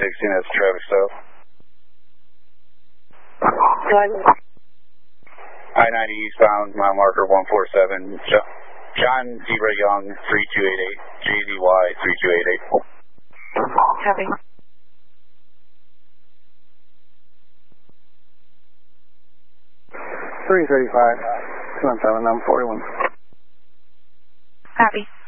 that's Travis South. I-90 eastbound, mile marker 147. John Zebra Young 3288. JZY 3288. Copy. $335, 217, I'm 41. Copy.